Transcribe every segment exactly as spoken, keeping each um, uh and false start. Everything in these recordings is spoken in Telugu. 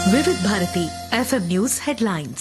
వివిధ భారతి ఎఫ్ఎం న్యూస్ హెడ్లైన్స్.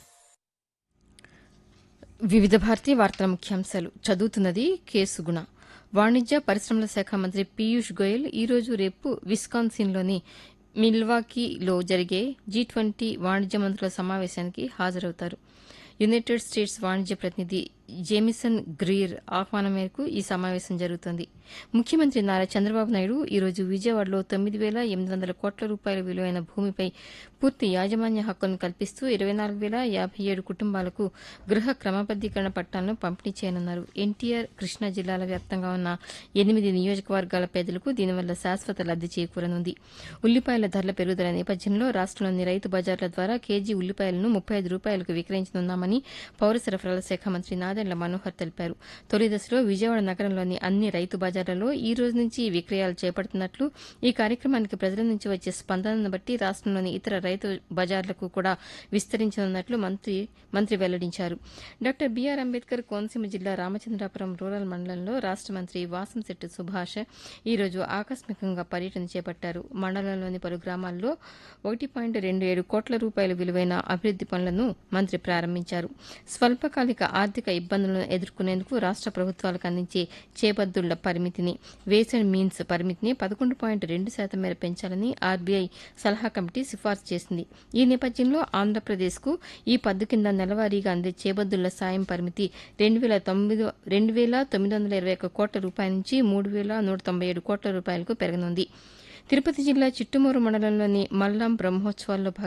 వివిధ భారతి వార్తల ముఖ్యాంశాలు చదువుతున్నది కేసుగుణ. వాణిజ్య పరిశ్రమల శాఖ మంత్రి పీయూష్ గోయల్ ఈరోజు రేపు విస్కాన్సిన్లోని మిల్వాకీలో జరిగే జీ ట్వంటీ వాణిజ్య మంత్రుల సమావేశానికి హాజరవుతారు. యునైటెడ్ స్టేట్స్ వాణిజ్య ప్రతినిధి జేమిసన్ గ్రీర్ ఆహ్వానం మేరకు ఈ సమావేశం జరుగుతోంది. ముఖ్యమంత్రి నారా చంద్రబాబు నాయుడు ఈరోజు విజయవాడలో తొమ్మిది వేల ఎనిమిది వందల కోట్ల రూపాయల విలువైన భూమిపై పూర్తి యాజమాన్య హక్కులను కల్పిస్తూ ఇరవై నాలుగు వేల యాభై ఏడు కుటుంబాలకు గృహ క్రమబద్దీకరణ పట్టాలను పంపిణీ చేయనున్నారు. ఎన్టీఆర్, కృష్ణా జిల్లాల వ్యాప్తంగా ఉన్న ఎనిమిది నియోజకవర్గాల పేదలకు దీనివల్ల శాశ్వత లబ్ది చేకూరనుంది. ఉల్లిపాయల ధరల పెరుగుదల నేపథ్యంలో రాష్టంలోని రైతు బజార్ల ద్వారా కేజీ ఉల్లిపాయలను ముప్పై ఐదు రూపాయలకు విక్రయించనున్నామని పౌర సరఫరాల శాఖ మంత్రి నాదెండ్ల మనోహర్ తెలిపారు. తొలి దశలో విజయవాడ నగరంలోని అన్ని రైతు బజార్లలో ఈ రోజు నుంచి విక్రయాలు చేపడుతున్నట్లు, ఈ కార్యక్రమానికి ప్రజల నుంచి వచ్చే స్పందనను బట్టి రాష్టంలోని ఇతర రైతు బజార్లకు కూడా విస్తరించనున్నట్లు మంత్రి మంత్రి వెల్లడించారు. డాక్టర్ బీఆర్ అంబేద్కర్ కోనసీమ జిల్లా రామచంద్రాపురం రూరల్ మండలంలో రాష్ట మంత్రి వాసంశెట్టి సుభాష్ ఈరోజు ఆకస్మికంగా పర్యటన చేపట్టారు. మండలంలోని పలు గ్రామాల్లో ఒకటి పాయింట్ రెండు ఏడు కోట్ల రూపాయల విలువైన అభివృద్ది పనులను మంత్రి ప్రారంభించారు. స్వల్పకాలిక ఆర్థిక ఇబ్బందులను ఎదుర్కొనేందుకు రాష్ట ప్రభుత్వాలకు అందించే చేబద్దుళ్ల పరిమితిని, వేస్ అండ్ మీన్స్ పరిమితిని పదకొండు పాయింట్ రెండు శాతం మేర పెంచాలని ఆర్బీఐ సలహా కమిటీ సిఫార్సు చేసింది. ఈ నేపథ్యంలో ఆంధ్రప్రదేశ్కు ఈ పద్దు కింద నెలవారీగా అందే చేబద్దుళ్ల సాయం పరిమితి రెండు వేల తొమ్మిది రెండు వేల తొమ్మిది వందల ఇరవై ఒక్క కోట్ల రూపాయల నుంచి మూడు వేల నూట తొంభై ఏడు కోట్ల రూపాయలకు పెరగనుంది. తిరుపతి జిల్లా చిట్టుమూరు మండలంలోని మల్లాం బ్రహ్మోత్సవాల్లో